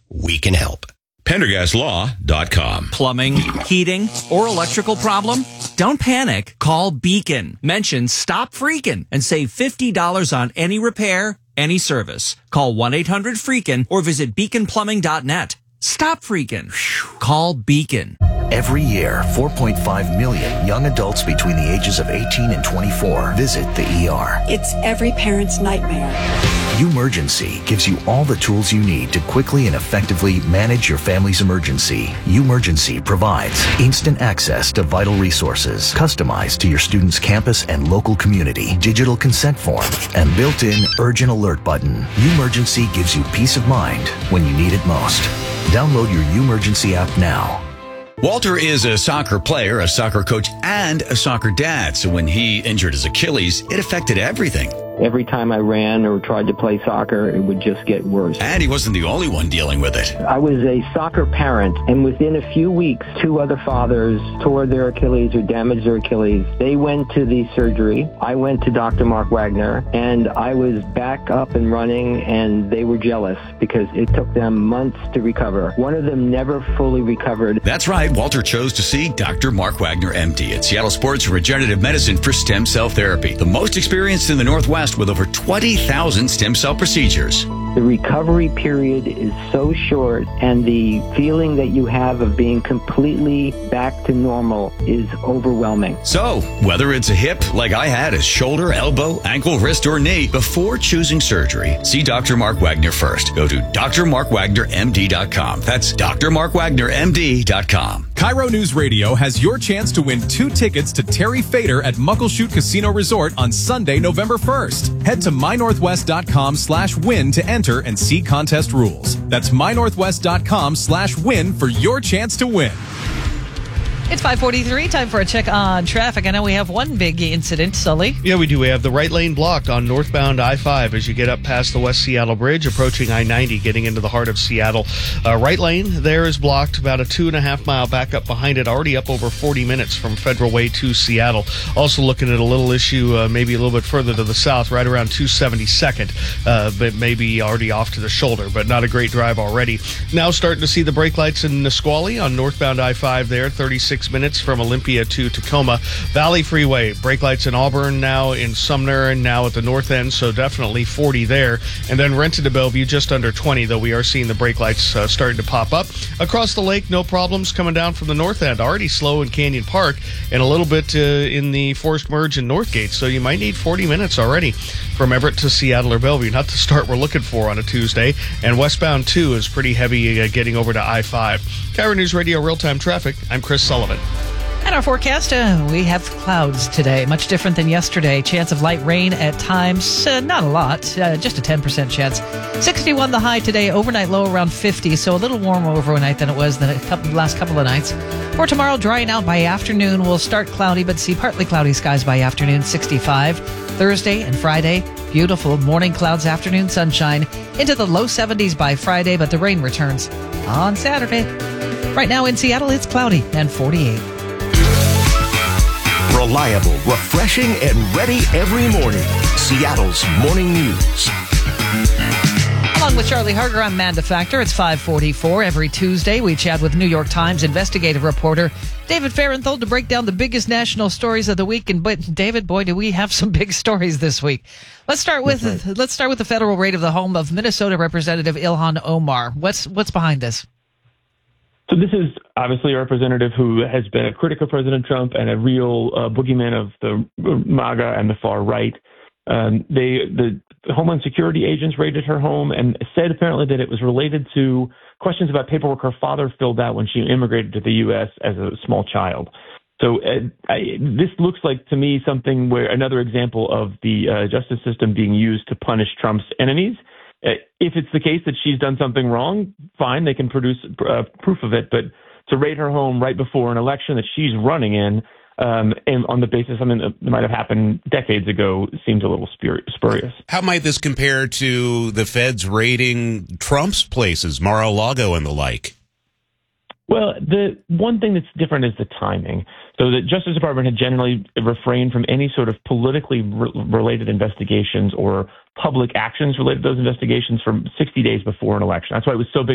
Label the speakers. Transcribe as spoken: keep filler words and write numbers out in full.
Speaker 1: we can help.
Speaker 2: Pendergast Law dot com.
Speaker 3: Plumbing, heating, or electrical problem? Don't panic. Call Beacon. Mention Stop Freakin' and save fifty dollars on any repair, any service. Call one eight hundred freakin' or visit beacon plumbing dot net. Stop freaking. Call Beacon.
Speaker 4: Every year, four point five million young adults between the ages of eighteen and twenty-four visit the E R.
Speaker 5: It's every parent's nightmare.
Speaker 4: Umergency gives you all the tools you need to quickly and effectively manage your family's emergency. Umergency provides instant access to vital resources, customized to your student's campus and local community, digital consent form, and built-in urgent alert button. Umergency gives you peace of mind when you need it most. Download your Umergency app now.
Speaker 2: Walter is a soccer player, a soccer coach, and a soccer dad. So when he injured his Achilles, it affected everything.
Speaker 6: Every time I ran or tried to play soccer, it would just get worse.
Speaker 2: And he wasn't the only one dealing with it.
Speaker 6: I was a soccer parent, and within a few weeks, two other fathers tore their Achilles or damaged their Achilles. They went to the surgery. I went to Doctor Mark Wagner, and I was back up and running, and they were jealous because it took them months to recover. One of them never fully recovered.
Speaker 2: That's right. Walter chose to see Doctor Mark Wagner, M D, at Seattle Sports Regenerative Medicine for stem cell therapy. The most experienced in the Northwest with over twenty thousand stem cell procedures.
Speaker 6: The recovery period is so short, and the feeling that you have of being completely back to normal is overwhelming.
Speaker 2: So, whether it's a hip, like I had, a shoulder, elbow, ankle, wrist, or knee, before choosing surgery, see Doctor Mark Wagner first. Go to D R Mark Wagner M D dot com. That's D R Mark Wagner M D dot com.
Speaker 7: Cairo News Radio has your chance to win two tickets to Terry Fader at Muckleshoot Casino Resort on Sunday, November first. Head to my northwest dot com slash win to enter and see contest rules. That's my northwest dot com slash win for your chance to win.
Speaker 8: It's five forty-three, time for a check on traffic. I know we have one big incident, Sully.
Speaker 9: Yeah, we do. We have the right lane blocked on northbound I five as you get up past the West Seattle Bridge, approaching I ninety, getting into the heart of Seattle. Uh, right lane there is blocked, about a two and a half mile backup behind it, already up over forty minutes from Federal Way to Seattle. Also looking at a little issue, uh, maybe a little bit further to the south, right around two seventy-second, uh, but maybe already off to the shoulder, but not a great drive already. Now starting to see the brake lights in Nisqually on northbound I five there, thirty-six minutes from Olympia to Tacoma. Valley Freeway, brake lights in Auburn, now in Sumner, and now at the north end, so definitely forty there. And then Renton to Bellevue, just under twenty, though we are seeing the brake lights uh, starting to pop up. Across the lake, no problems coming down from the north end. Already slow in Canyon Park, and a little bit uh, in the Forest Merge and Northgate, so you might need forty minutes already from Everett to Seattle or Bellevue. Not the start we're looking for on a Tuesday. And westbound two is pretty heavy uh, getting over to I five. Cairo News Radio Real-Time Traffic, I'm Chris Sullivan.
Speaker 8: And our forecast, uh, we have clouds today, much different than yesterday. Chance of light rain at times, uh, not a lot, uh, just a ten percent chance. sixty-one the high today, overnight low around fifty, so a little warmer overnight than it was the couple, last couple of nights. For tomorrow, drying out by afternoon. We'll start cloudy, but see partly cloudy skies by afternoon, sixty-five. Thursday and Friday, beautiful morning clouds, afternoon sunshine. Into the low seventies by Friday, but the rain returns on Saturday. Right now in Seattle, it's cloudy and forty-eight.
Speaker 1: Reliable, refreshing, and ready every morning. Seattle's Morning News.
Speaker 8: Along with Charlie Harger, I'm Amanda Factor. It's five forty-four. Every Tuesday, we chat with New York Times investigative reporter David Fahrenthold to break down the biggest national stories of the week. And but David, boy, do we have some big stories this week. Let's start with right. let's start with the federal raid of the home of Minnesota Representative Ilhan Omar. What's what's behind this?
Speaker 10: So this is obviously a representative who has been a critic of President Trump and a real uh, boogeyman of the MAGA and the far right. Um, they, the Homeland Security agents raided her home and said apparently that it was related to questions about paperwork her father filled out when she immigrated to the U S as a small child. So uh, I, this looks like to me something where another example of the uh, justice system being used to punish Trump's enemies. Uh, if it's the case that she's done something wrong, fine, they can produce uh, proof of it. But to raid her home right before an election that she's running in, um, and on the basis something that might have happened decades ago, seems a little spur- spurious.
Speaker 11: How might this compare to the feds raiding Trump's places, Mar-a-Lago and the like?
Speaker 10: Well, the one thing that's different is the timing. So the Justice Department had generally refrained from any sort of politically re- related investigations or public actions related to those investigations from sixty days before an election. That's why it was so big